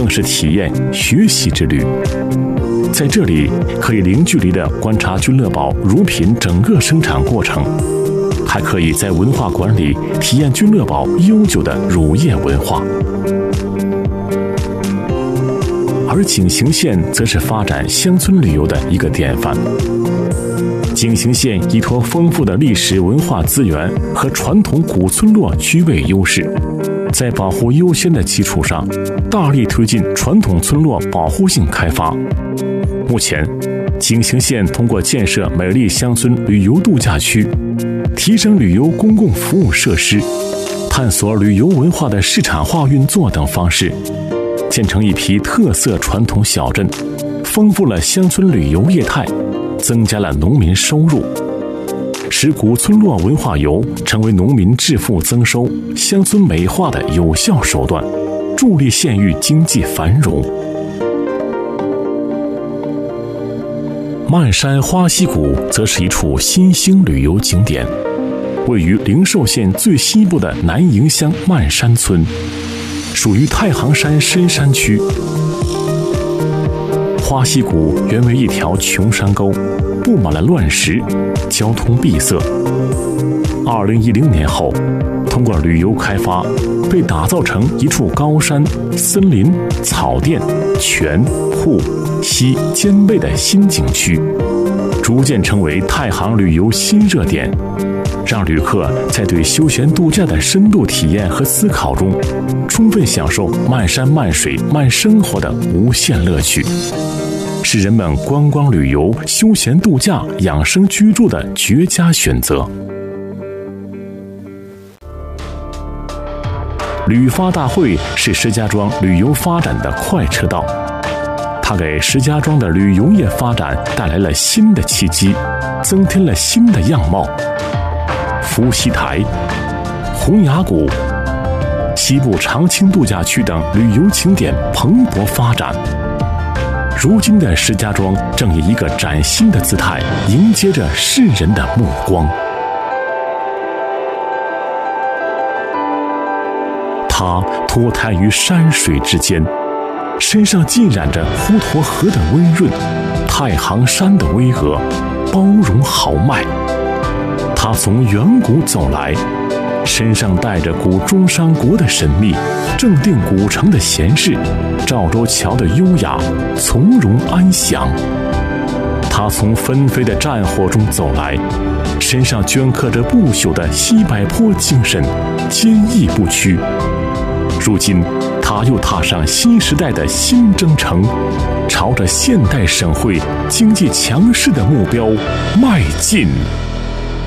更是体验学习之旅。在这里，可以零距离地观察君乐宝乳品整个生产过程，还可以在文化馆里体验君乐宝悠久的乳业文化。而井陉县则是发展乡村旅游的一个典范。井陉县依托丰富的历史文化资源和传统古村落区位优势，在保护优先的基础上，大力推进传统村落保护性开发。目前，井陉县通过建设美丽乡村旅游度假区，提升旅游公共服务设施，探索旅游文化的市场化运作等方式，建成一批特色传统小镇，丰富了乡村旅游业态，增加了农民收入，使古村落文化游成为农民致富增收、乡村美化的有效手段，助力县域经济繁荣。漫山花溪谷则是一处新兴旅游景点，位于灵寿县最西部的南营乡漫山村，属于太行山深山区。花溪谷原为一条穷山沟，布满了乱石，交通闭塞。2010年后，通过旅游开发，被打造成一处高山、森林、草甸、泉、湖、溪兼备的新景区，逐渐成为太行旅游新热点，让旅客在对休闲度假的深度体验和思考中，充分享受漫山漫水漫生活的无限乐趣，是人们观光旅游、休闲度假、养生居住的绝佳选择。旅发大会是石家庄旅游发展的快车道，它给石家庄的旅游业发展带来了新的契机，增添了新的样貌。伏羲台、洪崖谷、西部长青度假区等旅游景点蓬勃发展。如今的石家庄正以一个崭新的姿态迎接着世人的目光。它脱胎于山水之间，身上浸染着滹沱河的温润，太行山的巍峨，包容豪迈。它从远古走来，身上带着古中山国的神秘，正定古城的闲适，赵州桥的优雅，从容安详。它从纷飞的战火中走来，身上镌刻着不朽的西柏坡精神，坚毅不屈。如今，他又踏上新时代的新征程，朝着现代省会经济强势的目标迈进。